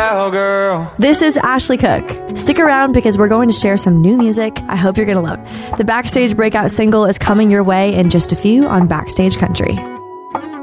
cowgirl. This is Ashley Cook. Stick around because we're going to share some new music I hope you're going to love. The Backstage breakout single is coming your way in just a few on Backstage Country.